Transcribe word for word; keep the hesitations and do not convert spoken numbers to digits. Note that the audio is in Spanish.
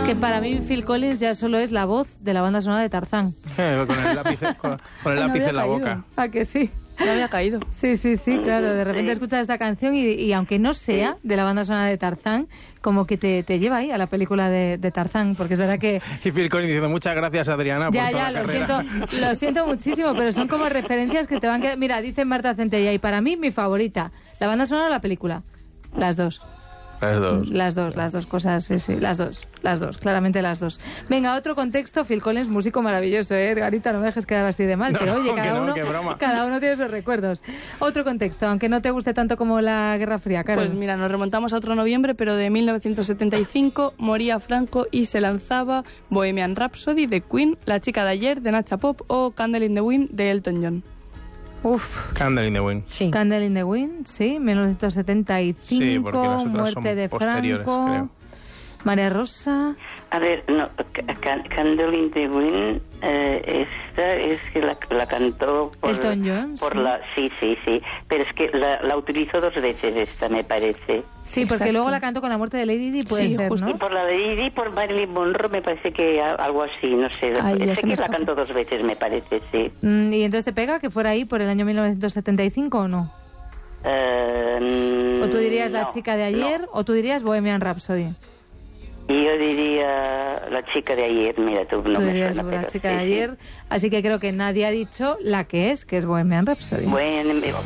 Que para mí Phil Collins ya solo es la voz de la banda sonora de Tarzán. Eh, con el lápiz, con, con el No lápiz había en la caído. boca. ¿A que sí? No había caído. Sí, sí, sí, claro. De repente escuchas esta canción y, y aunque no sea de la banda sonora de Tarzán, como que te, te lleva ahí a la película de, de Tarzán, porque es verdad que... Y Phil Collins diciendo muchas gracias, Adriana, Ya, por toda ya, la lo carrera. siento, lo siento muchísimo, pero son como referencias que te van a quedar... Mira, dice Marta Centella, y para mí mi favorita, la banda sonora o la película. Las dos. Las dos. Las dos, las dos cosas, sí, sí, las dos, las dos, claramente las dos. Venga, otro contexto, Phil Collins, músico maravilloso, ¿eh? Garita, no me dejes quedar así de mal, No, pero oye, que cada, no, uno, que broma. cada uno tiene sus recuerdos. Otro contexto, aunque no te guste tanto como la Guerra Fría, Carol. Pues mira, nos remontamos a otro noviembre, pero de mil novecientos setenta y cinco, moría Franco y se lanzaba Bohemian Rhapsody de Queen, La chica de ayer de Nacha Pop o Candle in the Wind de Elton John. Uf. Candle in the Wind. Sí. Candle in the Wind, sí, mil novecientos setenta y cinco, Sí, porque las otras muerte son de posteriores, Franco, creo. María Rosa... A ver, no, Can- Candle in the Wind, eh, esta es que la, la cantó por... Elton John, por sí. La, sí, sí, sí, pero es que la, la utilizó dos veces esta, me parece. Sí, porque Exacto. luego la cantó con la muerte de Lady Di, puede Sí, ser, justo. Y ¿no? por la de Didi, por Marilyn Monroe, me parece que a- algo así, no sé. Ay, ya sé se me que la escapa. cantó dos veces, me parece, sí. Mm, ¿Y entonces te pega que fuera ahí por el año mil novecientos setenta y cinco o no? Eh, ¿O tú dirías La no, chica de ayer no. o tú dirías Bohemian Rhapsody? Y yo diría La chica de ayer, mira tú, no tú me dirías suena, La pero chica sí, de sí. ayer, así que creo que nadie ha dicho la que es, que es Bohemian Rhapsody. Bueno,